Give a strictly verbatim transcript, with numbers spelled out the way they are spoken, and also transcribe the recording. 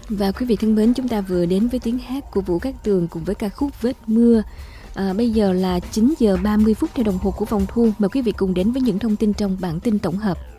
Và quý vị thân mến, chúng ta vừa đến với tiếng hát của Vũ Cát Tường cùng với ca khúc Vết Mưa. À, bây giờ là chín giờ ba mươi phút theo đồng hồ của Vòng Thu. Mời quý vị cùng đến với những thông tin trong bản tin tổng hợp.